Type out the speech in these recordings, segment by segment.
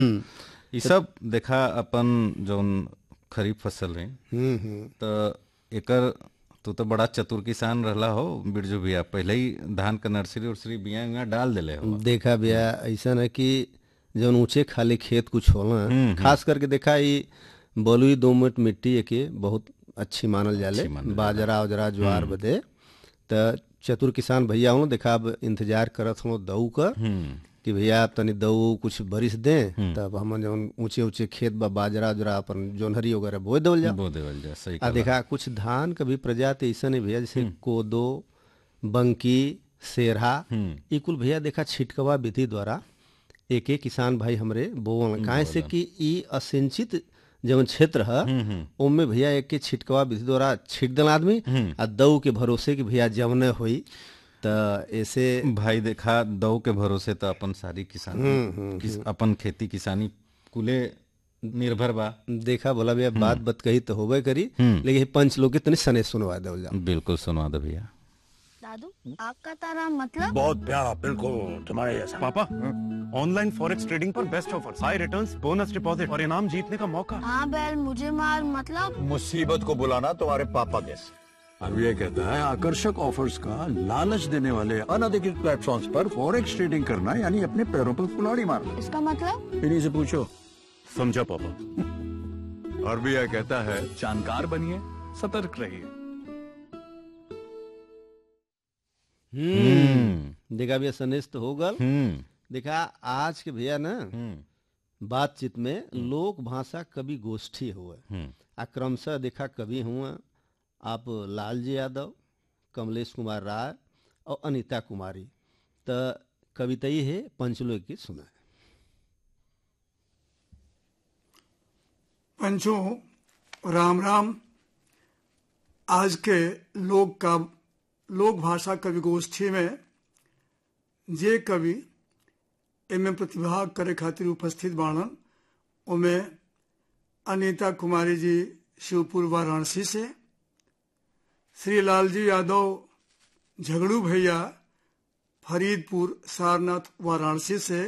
ये सब देखा अपन जौन खरीफ फसल है तो एकर तू तो बड़ा चतुर किसान रहला हो बिरजू भैया, पहले ही धान का नर्सरी उर्सरी बिया उया डाल देले हो। देखा भैया ऐसा है कि जौन ऊंचे खाली खेत कुछ होला, खास करके देखा ये बलुई दोमट मिट्टी के बहुत अच्छी मानल जाले, बाजरा उजरा ज्वार बदे। त चतुर किसान भैया हो देखा अब इंतजार करत हो दऊ का कि भैया तनी दऊ कुछ बरिस दें तब हम जौन ऊंचे ऊंचे खेत बा बाजरा उजरा अपन जोनहरी वगैरह बो देवल जा। बो देवल जा, सही आ देखा कुछ धान का भी प्रजाति ऐसा नहीं भैया, जैसे कोदो, बंकी, सेरहा, ये कुल भैया देखा छिटकवा विधि द्वारा एक एक किसान भाई हमरे बोवन, काहे से कि ई असिंचित जवन क्षेत्र है ओमे भैया एक के छिटकवा विधि द्वारा छिट देना आदमी आ दऊ के भरोसे कि भैया जवने होई तो ऐसे भाई देखा दऊ के भरोसे तो अपन सारी किसान अपन खेती किसानी कुले निर्भर बा। देखा बोला भैया बात बत कही तो होबे करी, लेकिन पंच लोग के तनी सने सुनवा दे जा। बिल्कुल सुनवा दो भैया। दादू आपका तारा मतलब बहुत प्यारा, बिल्कुल तुम्हारे जैसा। पापा ऑनलाइन फॉरेक्स ट्रेडिंग पर बेस्ट ऑफर्स, हाई रिटर्न्स, बोनस डिपॉजिट और इनाम जीतने का मौका। हाँ बैल मुझे मार मतलब मुसीबत को बुलाना तुम्हारे पापा जैसे। अब ये कहता है आकर्षक ऑफर्स का लालच देने वाले अनधिकृत प्लेटफॉर्म्स पर फॉरेक्स ट्रेडिंग करना यानी अपने पैरों पर कुल्हाड़ी मारना। इसका मतलब इन्हीं से पूछो। समझा पापा। आरबीआई कहता है जानकार बनिए, सतर्क रहिए। देखा भैया सनेश तो होगा। देखा आज के भैया ना बातचीत में लोक भाषा कवि गोष्ठी हुआ आ क्रमशः देखा कवि हुआ आप लालजी यादव, कमलेश कुमार राय और अनीता कुमारी। तो कविता ही है पंचलोक की सुना। पंचों राम राम। आज के लोक भाषा कवि गोष्ठी में जे कवि एमे प्रतिभाग करे खातिर उपस्थित बाणन उमे अनीता कुमारी जी शिवपुर वाराणसी से, श्री लालजी यादव झगड़ू भैया फरीदपुर सारनाथ वाराणसी से,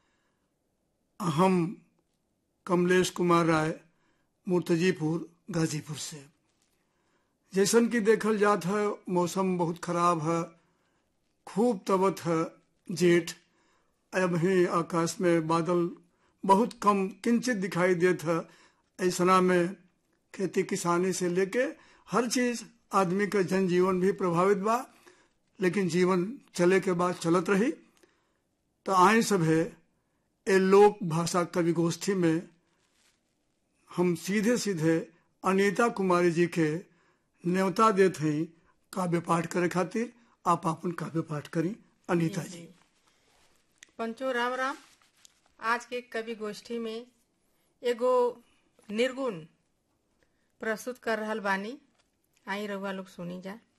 हम कमलेश कुमार राय मुर्तजीपुर गाजीपुर से। जैसन कि देखल जात है मौसम बहुत खराब है, खूब तबत है जेठ, अब ही आकाश में बादल बहुत कम किंचित दिखाई देत है। ऐसना में खेती किसानी से लेके हर चीज आदमी का जनजीवन भी प्रभावित बा, लेकिन जीवन चले के बाद चलत रही। तो आए सब है ए लोक भाषा कवि गोष्ठी में हम सीधे सीधे अनीता कुमारी जी के न्योता देते हैं काव्य पाठ करे खातिर। आप अपन काव्य पाठ करी अनीता जी। पंचो राम राम। आज के कवि गोष्ठी में एगो निर्गुण प्रस्तुत कर रहल बानी, आई रउआ लोग सुनी जा।